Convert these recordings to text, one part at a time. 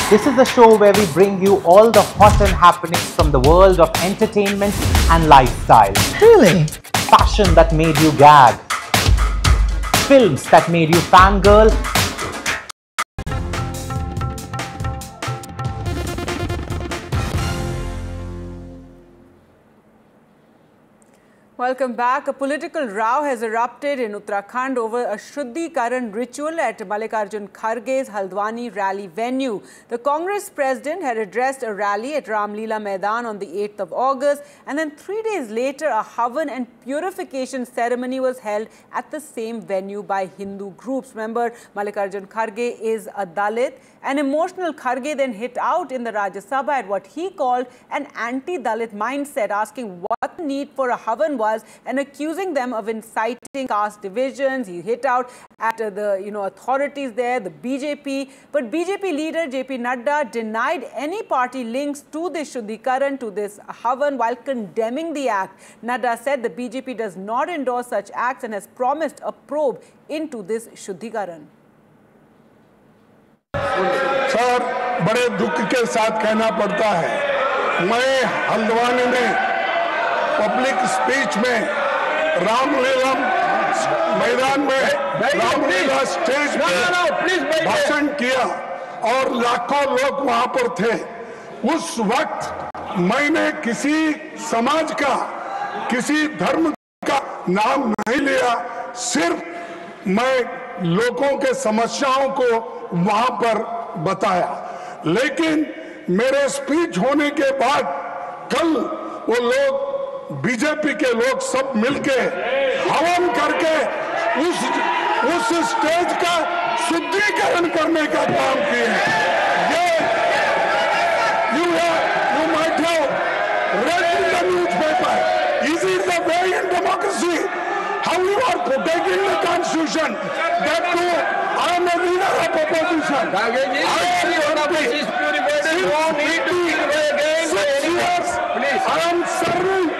This is the show where we bring you all the hot and happenings from the world of entertainment and lifestyle. Really? Fashion that made you gag. Films that made you fangirl. Welcome back. A political row has erupted in Uttarakhand over a Shuddhikaran ritual at Mallikarjun Kharge's Haldwani rally venue. The Congress president had addressed a rally at Ramleela Maidan on the 8th of August, and then 3 days later a Havan and purification ceremony was held at the same venue by Hindu groups. Remember, Mallikarjun Kharge is a Dalit. An emotional Kharge then hit out in the Rajya Sabha at what he called an anti-Dalit mindset, asking what the need for a Havan was and accusing them of inciting caste divisions. He hit out at the authorities there, the BJP. But BJP leader JP Nadda denied any party links to this Shuddhikaran, to this Havan, while condemning the act. Nadda said the BJP does not endorse such acts and has promised a probe into this Shuddhikaran. Sir, बड़े दुख के साथ कहना पड़ता है, मैं हल्द्वानी में public speech में रामलीला मैदान में रामलीला स्टेज पे भाषण किया और लाखों लोग वहां पर थे। उस वक्त मैंने किसी समाज का, किसी धर्म का नाम नहीं लिया, सिर्फ मैं लोगों के समस्याओं को वहां पर बताया। लेकिन मेरे स्पीच होने के बाद कल वो लोग, बीजेपी के लोग सब मिलके हवन करके उस स्टेज का शुद्धिकरण करने का काम किए। ये you might have read in the newspaper. Is it the way in democracy? How you are protecting the constitution? That too, I am a leader of opposition. I am serving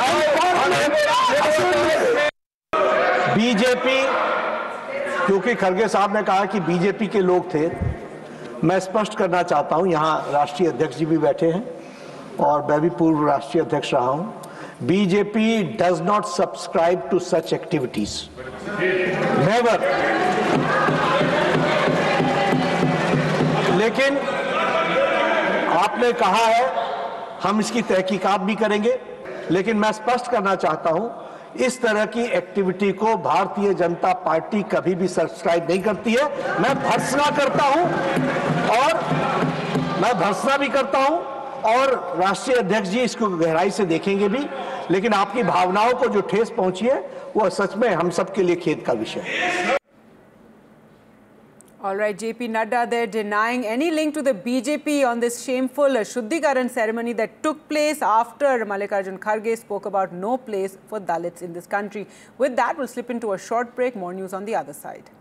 BJP, क्योंकि खड़गे साहब ने कहा कि BJP के लोग थे, मैं स्पष्ट करना चाहता हूं, यहां राष्ट्रीय अध्यक्ष जी भी बैठे हैं और मैं भी पूर्व राष्ट्रीय अध्यक्ष रहा हूं। BJP does not subscribe to such activities, never. लेकिन आपने कहा है हम इसकी तहकीकात भी करेंगे, लेकिन मैं स्पष्ट करना चाहता हूं, इस तरह की एक्टिविटी को भारतीय जनता पार्टी कभी भी सब्सक्राइब नहीं करती है। मैं भर्त्सना करता हूं और मैं भर्त्सना भी करता हूं और राष्ट्रीय अध्यक्ष जी इसको गहराई से देखेंगे भी, लेकिन आपकी भावनाओं को जो ठेस पहुंची है वो सच में हम सबके लिए खेद का विषय है। All right, JP Nadda there denying any link to the BJP on this shameful Shuddhikaran ceremony that took place after Mallikarjun Kharge spoke about no place for Dalits in this country. With that, we'll slip into a short break. More news on the other side.